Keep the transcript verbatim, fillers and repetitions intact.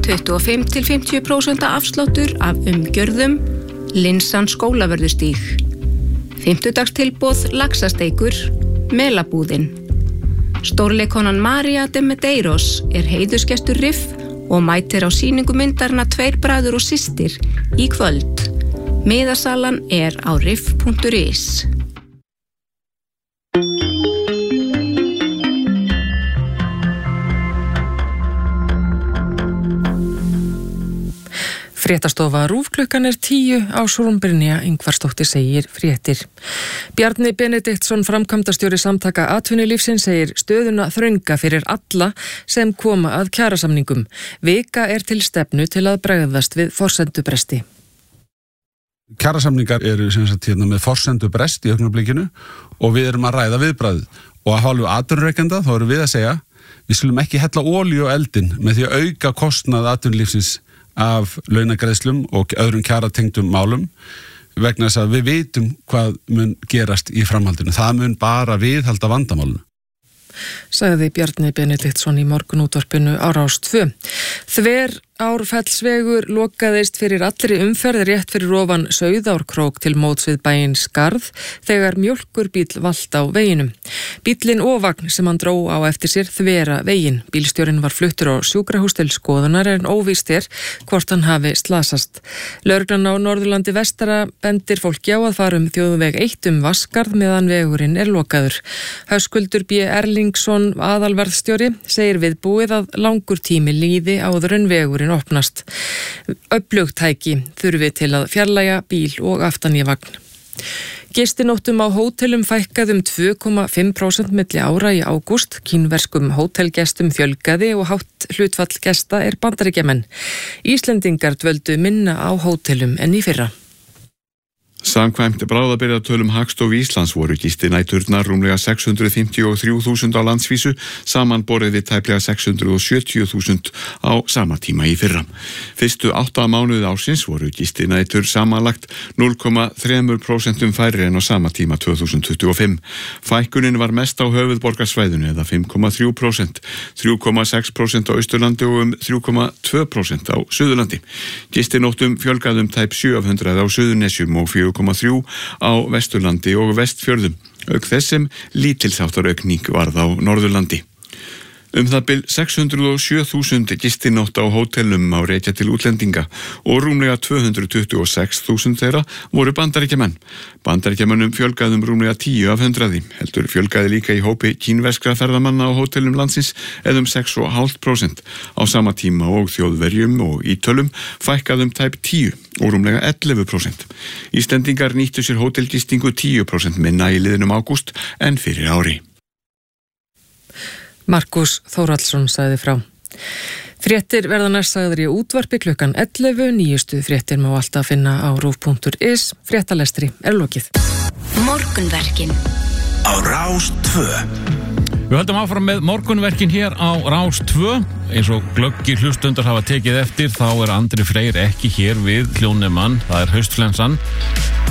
tuttugu og fimm til fimmtíu prósent afsláttur af umgjörðum, Linsan Skólavörðustíg. Fimmtudagstilboð Laxasteikur, Melabúðin. Stórleikonan María de Medeiros er heiðursgestur R I F og mætir á sýningu myndarinnar Tveir bræður og systir í kvöld. Miðasalan er á rif punktur is. Fréttastofa RÚV klukkan er tíu á Sólbrynja Ingvarsdóttir segir fréttir. Bjarni Benediktsson, framkvæmdastjóri Samtaka atvinnulífsins, segir stöðuna þrönga fyrir alla sem koma að kjarasamningum. Vika er til stefnu til að bregðast við forsendubresti. Kjarasamningar eru sem sagt hérna með forsendubrest í augnablikinu og við erum að ræða viðbragðið. Og að hálfu atvinnurekenda þá erum við að segja við skulum ekki hella olíu á eldinn með því að auka kostnað atvinnulífsins af launagreiðslum og öðrum kjaratengdum málum vegna þess að við vitum hvað mun gerast í framhaldinu. Það mun bara viðhalda vandamálinu. Sagði Bjarni Benediktsson í morgunútvarpinu á Rás tvö. Þver Árfellsvegur lokaðist fyrir allri umferð rétt fyrir ofan Sauðárkrók til móts við bæinn Skarð þegar mjólkurbíll valt á veginum. Bíllinn og vagn sem hann dró á eftir sér þvera veginn. Bílstjórinn var fluttur á sjúkrahús til skoðunar en óvíst er hvort hann hafi slasast. Lögreglan á Norðurlandi vestara bendir fólki á að fara um þjóðveg eitt um Vatnsskarð meðan vegurinn er lokaður. Höskuldur B. Erlingsson, aðalverðstjóri, segir viðbúið að langur tími líði áður en vegurinn opnast. Öflugt tæki þurfi til að fjarlægja bíl og aftan í vagn. Gistinóttum á hótelum fækkaði um tvö komma fimm prósent milli ára í ágúst. Kínverskum hótelgestum fjölgaði og hátt hlutfall gesta er Bandaríkjamenn. Íslendingar dvöldu minna á hótelum en í fyrra. Samkvæmt bráðabirgðatölum Hagstofu Íslands voru gistinæturnar rúmlega sex hundruð fimmtíu og þrjú þúsund á landsvísu, samanborið við tæplega sex hundruð og sjötíu þúsund á sama tíma í fyrra. Fyrstu átta mánuði ársins voru gistinætur samanlagt núll komma þrjú prósent færri en á sama tíma tvö þúsund tuttugu og fimm. Fækkunin var mest á höfuðborgarsvæðinu eða fimm komma þrjú prósent, þrjú komma sex prósent á Austurlandi og um þrjú komma tvö prósent á Suðurlandi. Gistinóttum fjölgaðum tæp sjö af hundrað á Suðurnesjum og fjögur komma þrjú á Vesturlandi og Vestfjörðum, auk þess sem lítilsháttar-aukning varð á Norðurlandi. Um það bil sex hundruð og sjö þúsund gistinótt á hótelum á rekja til útlendinga og rúmlega tvö hundruð tuttugu og sex þúsund þeirra voru Bandaríkjamenn. Bandaríkjamönnum fjölgaðum rúmlega tíu af hundraði, heldur fjölgaði líka í hópi kínverskra ferðamanna á hótelum landsins eða um sex komma fimm prósent. Á sama tíma og Þjóðverjum og Ítölum fækkaðum tæp tíu og rúmlega ellefu prósent. Íslendingar nýttu sér hótelgistingu tíu prósent minna í liðnum ágúst en fyrir ári. Markus Þórhallsson sagði frá. Fréttir verða næst sagðar í útvarpi klukkan ellefu. Nýjustu fréttir má alltaf finna á rúv punktur is. Fréttalestri er lokið. Morgunverkin á Rás tvö. Við höldum áfram með morgunverkin hér á Rás tvö. Eins og glöggir hlustundar hafa tekið eftir, þá er Andri Freyr ekki hér við hljónemann. Það er haustflensan.